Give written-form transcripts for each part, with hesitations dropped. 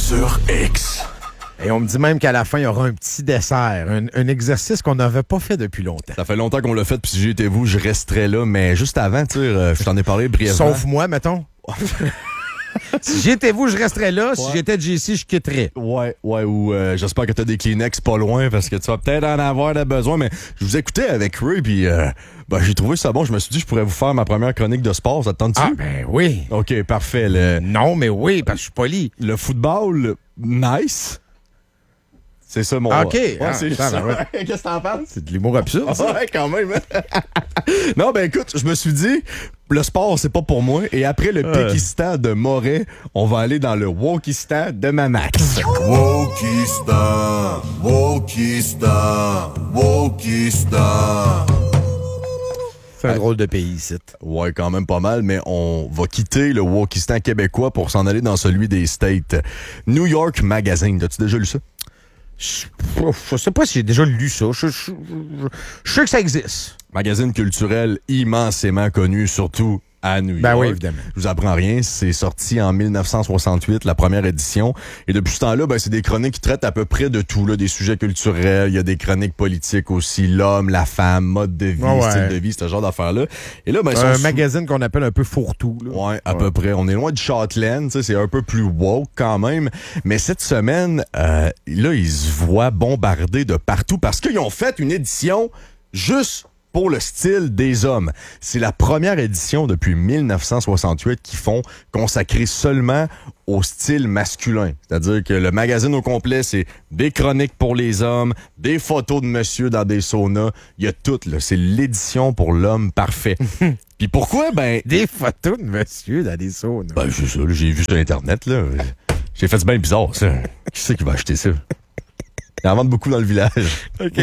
sur X. Et on me dit même qu'à la fin, il y aura un petit dessert, un exercice qu'on n'avait pas fait depuis longtemps. Ça fait longtemps qu'on l'a fait, puis si j'étais vous, je resterais là. Mais juste avant, tu sais, je t'en ai parlé brièvement. Sauf moi, mettons. Si j'étais vous, je resterais là. Si j'étais JC, je quitterais. Ouais, ou j'espère que t'as des Kleenex pas loin, parce que tu vas peut-être en avoir de besoin. Mais je vous écoutais avec Ray, puis j'ai trouvé ça bon. Je me suis dit, je pourrais vous faire ma première chronique de sport. Ça te tente-tu? Ah, ben oui. OK, parfait. Non, mais oui, parce que je suis poli. Le football, nice. C'est ça, mon... OK. Ouais, c'est ça. ça. Qu'est-ce que t'en penses? C'est de l'humour absurde, ça. Ouais, quand même. Non, ben écoute, je me suis dit, le sport, c'est pas pour moi. Et après le Pékistan de Moret, on va aller dans le Wokistan de Mamax. Wokistan, Wokistan, Wokistan. C'est un drôle de pays, ici. Ouais, quand même pas mal, mais on va quitter le Wokistan québécois pour s'en aller dans celui des States. New York Magazine, as-tu déjà lu ça? Je sais pas si j'ai déjà lu ça. Je sais que ça existe. Magazine culturel immensément connu, surtout à New York. Ben oui, évidemment. Je vous apprends rien. C'est sorti en 1968, la première édition. Et depuis ce temps-là, c'est des chroniques qui traitent à peu près de tout, là, des sujets culturels. Il y a des chroniques politiques aussi. L'homme, la femme, mode de vie, style de vie, ce genre d'affaires-là. Et là, un magazine qu'on appelle un peu fourre-tout. Là. Ouais, à peu près. On est loin du Shotland, c'est un peu plus woke quand même. Mais cette semaine, là, ils se voient bombardés de partout parce qu'ils ont fait une édition juste pour le style des hommes. C'est la première édition depuis 1968 qu'ils font consacrée seulement au style masculin. C'est-à-dire que le magazine au complet, c'est des chroniques pour les hommes, des photos de monsieur dans des saunas. Il y a tout, là. C'est l'édition pour l'homme parfait. Puis pourquoi? Des photos de monsieur dans des saunas. C'est ça, là, j'ai vu sur Internet, là. J'ai fait, c'est bien bizarre, ça. Qui c'est qui va acheter ça? Ils en vendent beaucoup dans le village. OK.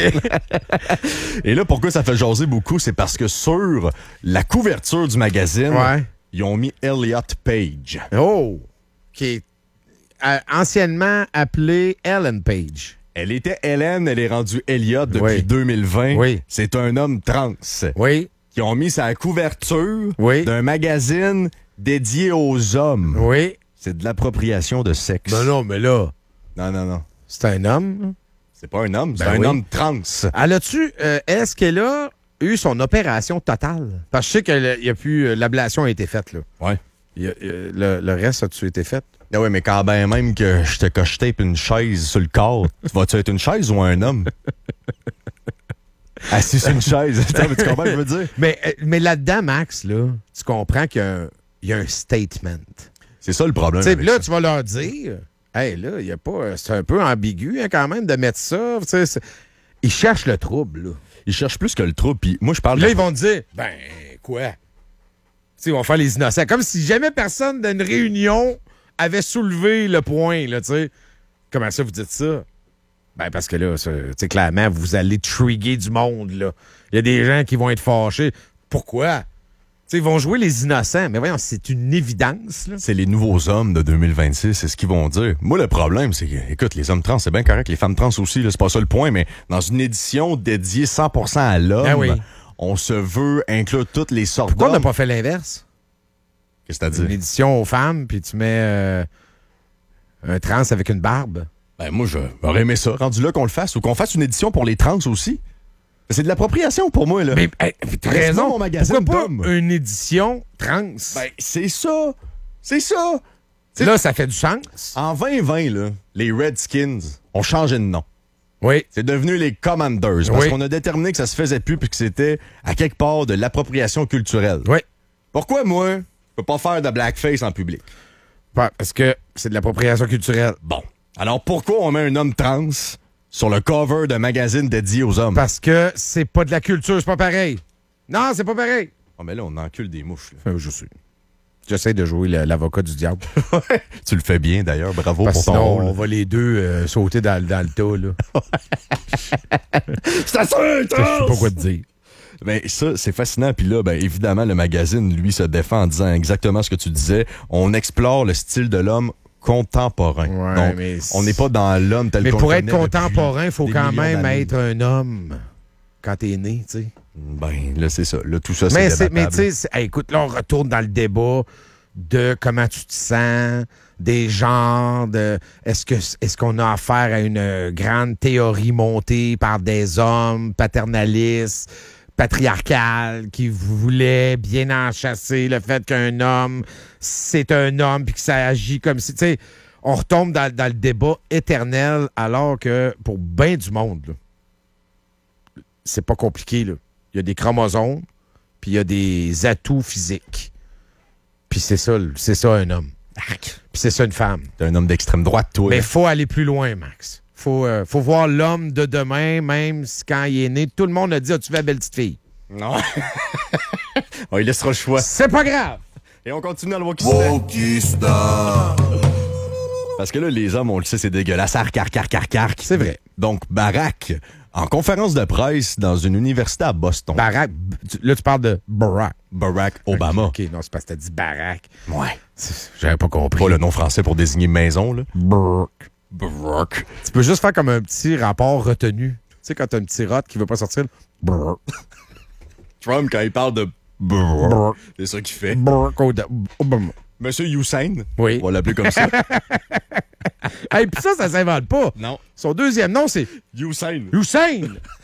Et là, pourquoi ça fait jaser beaucoup? C'est parce que sur la couverture du magazine, ils ont mis Elliot Page. Oh! Qui est anciennement appelée Ellen Page. Elle était Hélène, elle est rendue Elliot depuis 2020. Oui. C'est un homme trans. Oui. Qui ont mis sa couverture d'un magazine dédié aux hommes. Oui. C'est de l'appropriation de sexe. Non, mais là... Non. C'est un homme? C'est pas un homme, c'est un homme trans. Est-ce qu'elle a eu son opération totale? Parce que je sais qu'il y a plus... l'ablation a été faite, là. Ouais. Le reste a-tu été fait? Ah oui, mais quand même que je tape une chaise sur le corps, vas-tu être une chaise ou un homme? Assis sur une chaise. Tu comprends ce que je veux dire? Mais là-dedans, Max, là, tu comprends qu'il y a un statement. C'est ça le problème. Là, tu vas leur dire... Hey, là, il y a pas. C'est un peu ambigu, quand même, de mettre ça. Ils cherchent le trouble, là. Ils cherchent plus que le trouble. Puis moi, je parle. Là, ils vont te dire, quoi? Ils vont faire les innocents. Comme si jamais personne d'une réunion avait soulevé le point, là, tu sais. Comment ça, vous dites ça? Parce que là, clairement, vous allez trigger du monde, là. Il y a des gens qui vont être fâchés. Pourquoi? Ils vont jouer les innocents, mais voyons, c'est une évidence. Là. C'est les nouveaux hommes de 2026, c'est ce qu'ils vont dire. Moi, le problème, c'est que, écoute, les hommes trans, c'est bien correct, les femmes trans aussi, là, c'est pas ça le point, mais dans une édition dédiée 100% à l'homme, on se veut inclure toutes les sortes d'hommes. Pourquoi on n'a pas fait l'inverse? Qu'est-ce que t'as dit? Une édition aux femmes, puis tu mets un trans avec une barbe. Moi, j'aurais aimé ça. Rendu là qu'on le fasse, ou qu'on fasse une édition pour les trans aussi. C'est de l'appropriation pour moi, là. Mais t'as raison, mon magazine pourquoi pas une édition trans? C'est ça. C'est ça. Là, ça fait du sens. En 2020, là, les Redskins ont changé de nom. Oui. C'est devenu les Commanders. Parce qu'on a déterminé que ça se faisait plus puis que c'était, à quelque part, de l'appropriation culturelle. Oui. Pourquoi, moi, je peux pas faire de blackface en public? Parce que c'est de l'appropriation culturelle. Bon. Alors, pourquoi on met un homme trans sur le cover d'un magazine dédié aux hommes? Parce que c'est pas de la culture, c'est pas pareil. Non, c'est pas pareil. Oh, mais là, on encule des mouches. Là. Je sais. J'essaie de jouer l'avocat du diable. Tu le fais bien, d'ailleurs. Bravo parce pour ton sinon, rôle. on va les deux sauter dans le tas, là. C'est ça, je sais pas quoi te dire. Ben, ça, c'est fascinant. Puis là, évidemment, le magazine, lui, se défend en disant exactement ce que tu disais. On explore le style de l'homme contemporain. Ouais, donc, mais on n'est pas dans l'homme tel qu'on le Mais pour connaît être contemporain, il faut des quand millions même d'années. être un homme quand t'es né, tu sais. Là, c'est ça. Là, tout ça, c'est débattable. Mais tu sais, écoute, là, on retourne dans le débat de comment tu te sens, des genres, de est-ce qu'on a affaire à une grande théorie montée par des hommes paternalistes, patriarcales, qui voulaient bien enchasser le fait qu'un homme, c'est un homme, puis que ça agit comme si, tu sais, on retombe dans le débat éternel, alors que pour bien du monde, là, c'est pas compliqué, là. Il y a des chromosomes, puis il y a des atouts physiques. Puis c'est ça un homme. Puis c'est ça une femme. T'es un homme d'extrême droite, toi. Mais il faut aller plus loin, Max. Faut voir l'homme de demain, même si quand il est né, tout le monde a dit « As-tu vu la belle petite fille? » Non. On lui laissera le choix. C'est pas grave! Et on continue à le Wokistan. Wokistan. Parce que là, les hommes, on le sait, c'est dégueulasse. Arc. C'est vrai. Donc, Barack, en conférence de presse dans une université à Boston. Barack, là, tu parles de Barack. Barack Obama. OK, non, c'est parce que t'as dit Barack. Ouais. J'avais pas compris. Pas le nom français pour désigner maison, là. Barack. Tu peux juste faire comme un petit rapport retenu. Tu sais, quand t'as un petit rat qui veut pas sortir, Barack. Trump, quand il parle de Barack. c'est ça qu'il fait. Barack Obama. Monsieur Hussein. Oui. On va l'appeler comme ça. Hey, puis ça s'invente pas. Non. Son deuxième nom, c'est Hussein. Hussein,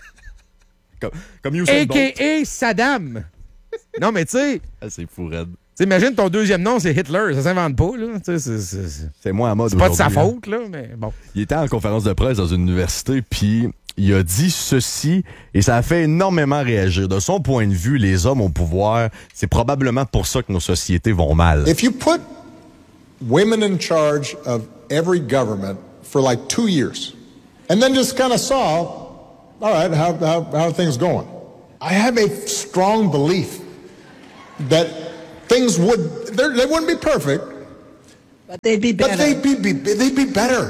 Comme Hussein Bolt. a.k.a. Saddam. Non, mais tu sais, Ah, c'est fou, raide. imagine ton deuxième nom, c'est Hitler. Ça s'invente pas, là. Tu sais, C'est moi à mode c'est pas de sa aujourd'hui, hein. faute, là, mais bon. Il était en conférence de presse dans une université, puis il a dit ceci, et ça a fait énormément réagir. De son point de vue, les hommes au pouvoir, c'est probablement pour ça que nos sociétés vont mal. If you put women in charge of every government for like 2 years, and then just kind of saw, all right, how are things going? I have a strong belief that things they wouldn't be perfect, But they'd be better. but they'd be better.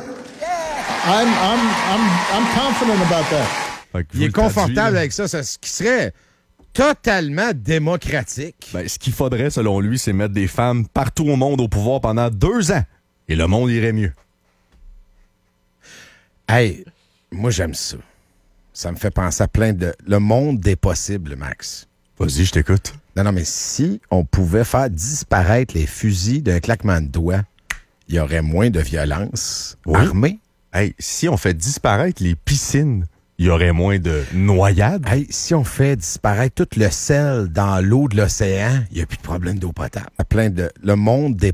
I'm confident about that. Fait que Il vous est le confortable traduisez, là. avec ça, ce qui serait totalement démocratique. Ben, ce qu'il faudrait, selon lui, c'est mettre des femmes partout au monde au pouvoir pendant 2 ans. Et le monde irait mieux. Hey, moi, j'aime ça. Ça me fait penser à plein de... Le monde des possibles, Max. Vas-y, je t'écoute. Non, mais si on pouvait faire disparaître les fusils d'un claquement de doigts, il y aurait moins de violence armée. Hey, si on fait disparaître les piscines, il y aurait moins de noyades. Hey, si on fait disparaître tout le sel dans l'eau de l'océan, il n'y a plus de problème d'eau potable. Plein de... Le monde des